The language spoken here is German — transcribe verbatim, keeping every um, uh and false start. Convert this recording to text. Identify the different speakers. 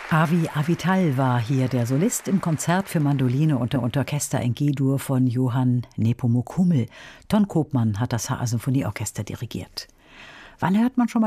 Speaker 1: Avi Avital war hier der Solist im Konzert für Mandoline und der Orchester in G-Dur von Johann Nepomuk Hummel. Ton Koopman hat das H A Symphonieorchester dirigiert. Wann hört man schon mal